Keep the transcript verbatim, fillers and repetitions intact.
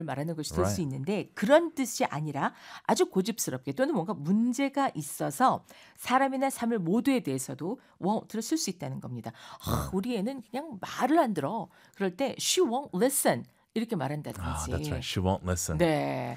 말하는 것이 될 수 Right. 있는데 그런 뜻이 아니라 아주 고집스럽게 또는 뭔가 문제가 있어서 사람이나 사물 모두에 대해서도 won't를 쓸 수 있다는 겁니다. 아, 우리 애는 그냥 말을 안 들어. 그럴 때 she won't listen 이렇게 Ah, that's right. 말한다든지. She won't listen. 네.